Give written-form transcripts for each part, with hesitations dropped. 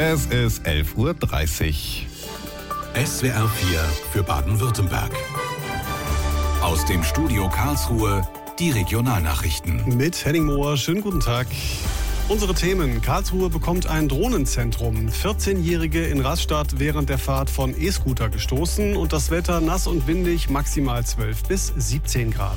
Es ist 11:30 Uhr. SWR 4 für Baden-Württemberg. Aus dem Studio Karlsruhe die Regionalnachrichten. Mit Henning Mohr, schönen guten Tag. Unsere Themen. Karlsruhe bekommt ein Drohnenzentrum. 14-Jährige in Rastatt während der Fahrt von E-Scooter gestoßen und das Wetter nass und windig, maximal 12 bis 17 Grad.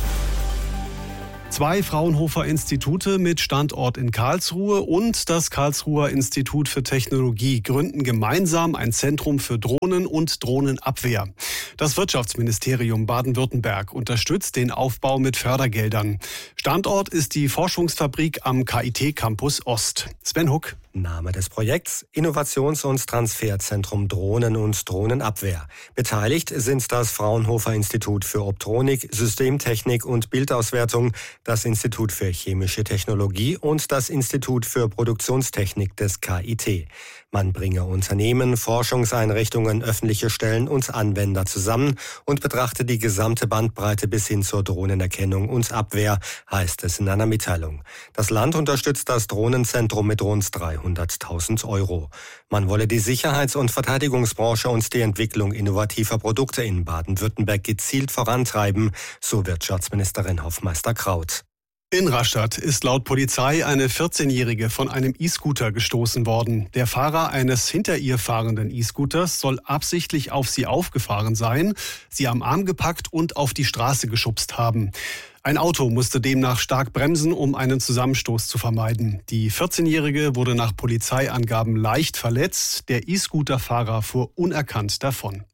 2 Fraunhofer-Institute mit Standort in Karlsruhe und das Karlsruher Institut für Technologie gründen gemeinsam ein Zentrum für Drohnen und Drohnenabwehr. Das Wirtschaftsministerium Baden-Württemberg unterstützt den Aufbau mit Fördergeldern. Standort ist die Forschungsfabrik am KIT Campus Ost. Sven Huck. Name des Projekts: Innovations- und Transferzentrum Drohnen und Drohnenabwehr. Beteiligt sind das Fraunhofer Institut für Optronik, Systemtechnik und Bildauswertung, das Institut für chemische Technologie und das Institut für Produktionstechnik des KIT. Man bringe Unternehmen, Forschungseinrichtungen, öffentliche Stellen und Anwender zusammen und betrachte die gesamte Bandbreite bis hin zur Drohnenerkennung und Abwehr, heißt es in einer Mitteilung. Das Land unterstützt das Drohnenzentrum mit rund 300.000 Euro. Man wolle die Sicherheits- und Verteidigungsbranche und die Entwicklung innovativer Produkte in Baden-Württemberg gezielt vorantreiben, so Wirtschaftsministerin Hoffmeister-Kraut. In Rastatt ist laut Polizei eine 14-Jährige von einem E-Scooter gestoßen worden. Der Fahrer eines hinter ihr fahrenden E-Scooters soll absichtlich auf sie aufgefahren sein, sie am Arm gepackt und auf die Straße geschubst haben. Ein Auto musste demnach stark bremsen, um einen Zusammenstoß zu vermeiden. Die 14-Jährige wurde nach Polizeiangaben leicht verletzt. Der E-Scooter-Fahrer fuhr unerkannt davon.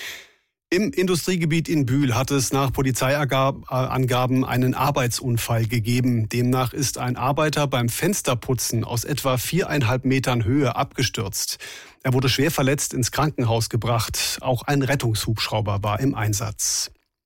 Im Industriegebiet in Bühl hat es nach Polizeiangaben einen Arbeitsunfall gegeben. Demnach ist ein Arbeiter beim Fensterputzen aus etwa 4,5 Metern Höhe abgestürzt. Er wurde schwer verletzt ins Krankenhaus gebracht. Auch ein Rettungshubschrauber war im Einsatz.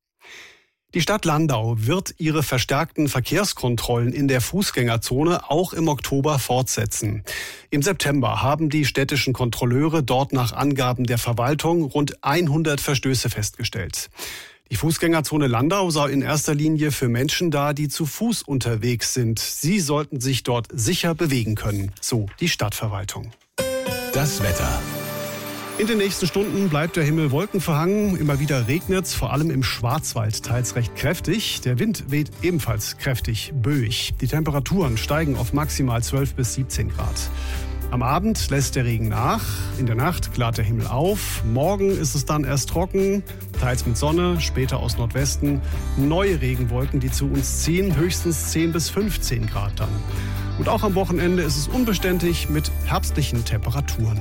Die Stadt Landau wird ihre verstärkten Verkehrskontrollen in der Fußgängerzone auch im Oktober fortsetzen. Im September haben die städtischen Kontrolleure dort nach Angaben der Verwaltung rund 100 Verstöße festgestellt. Die Fußgängerzone Landau sei in erster Linie für Menschen da, die zu Fuß unterwegs sind. Sie sollten sich dort sicher bewegen können, so die Stadtverwaltung. Das Wetter. In den nächsten Stunden bleibt der Himmel wolkenverhangen. Immer wieder regnet's, vor allem im Schwarzwald teils recht kräftig. Der Wind weht ebenfalls kräftig böig. Die Temperaturen steigen auf maximal 12 bis 17 Grad. Am Abend lässt der Regen nach. In der Nacht klart der Himmel auf. Morgen ist es dann erst trocken, teils mit Sonne, später aus Nordwesten neue Regenwolken, die zu uns ziehen, höchstens 10 bis 15 Grad dann. Und auch am Wochenende ist es unbeständig mit herbstlichen Temperaturen.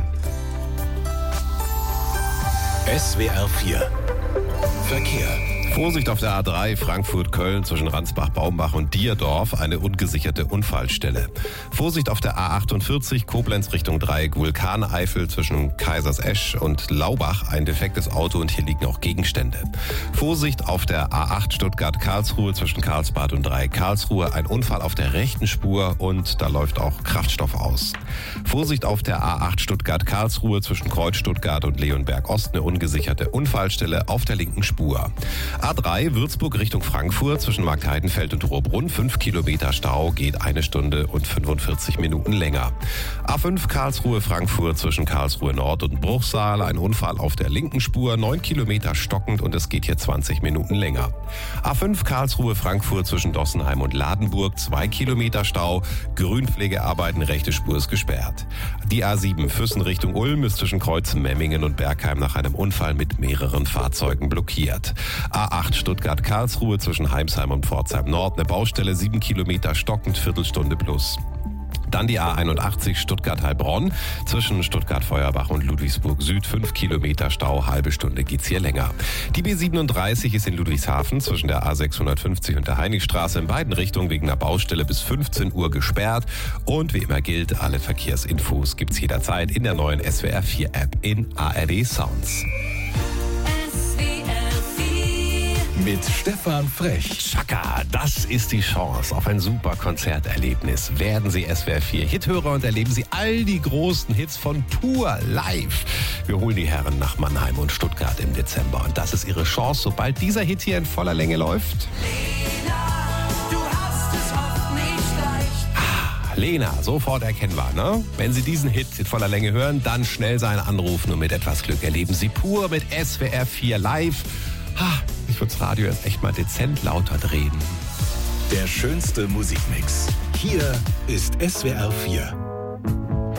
SWR 4 Verkehr. Vorsicht auf der A3 Frankfurt-Köln zwischen Ransbach-Baumbach und Dierdorf, eine ungesicherte Unfallstelle. Vorsicht auf der A48 Koblenz Richtung Dreieck Vulkaneifel zwischen Kaisersesch und Laubach, ein defektes Auto und hier liegen auch Gegenstände. Vorsicht auf der A8 Stuttgart-Karlsruhe zwischen Karlsbad und Dreieck Karlsruhe, ein Unfall auf der rechten Spur und da läuft auch Kraftstoff aus. Vorsicht auf der A8 Stuttgart-Karlsruhe zwischen Kreuz Stuttgart und Leonberg-Ost, eine ungesicherte Unfallstelle auf der linken Spur. A3 Würzburg Richtung Frankfurt zwischen Marktheidenfeld und Rohrbrunn, 5 Kilometer Stau, geht 1 Stunde und 45 Minuten länger. A5 Karlsruhe Frankfurt zwischen Karlsruhe Nord und Bruchsal, ein Unfall auf der linken Spur, 9 Kilometer stockend und es geht hier 20 Minuten länger. A5 Karlsruhe Frankfurt zwischen Dossenheim und Ladenburg, 2 Kilometer Stau, Grünpflegearbeiten, rechte Spur ist gesperrt. Die A7 Füssen Richtung Ulm ist zwischen Kreuzen Memmingen und Bergheim nach einem Unfall mit mehreren Fahrzeugen blockiert. A8 Stuttgart-Karlsruhe zwischen Heimsheim und Pforzheim Nord, eine Baustelle, 7 Kilometer stockend, Viertelstunde plus. Dann die A81 Stuttgart-Heilbronn zwischen Stuttgart-Feuerbach und Ludwigsburg Süd, 5 Kilometer Stau, halbe Stunde geht's hier länger. Die B37 ist in Ludwigshafen zwischen der A650 und der Heinrichstraße in beiden Richtungen wegen einer Baustelle bis 15 Uhr gesperrt. Und wie immer gilt, alle Verkehrsinfos gibt's jederzeit in der neuen SWR 4 App in ARD Sounds. Mit Stefan Frech. Chaka, das ist die Chance auf ein super Konzerterlebnis. Werden Sie SWR 4 Hithörer und erleben Sie all die großen Hits von Pur live. Wir holen die Herren nach Mannheim und Stuttgart im Dezember. Und das ist Ihre Chance, sobald dieser Hit hier in voller Länge läuft. Lena, sofort erkennbar, ne? Wenn Sie diesen Hit in voller Länge hören, dann schnell seinen Anruf. Nur mit etwas Glück erleben Sie pur mit SWR 4 live. Ich würde das Radio jetzt echt mal dezent lauter drehen. Der schönste Musikmix. Hier ist SWR 4.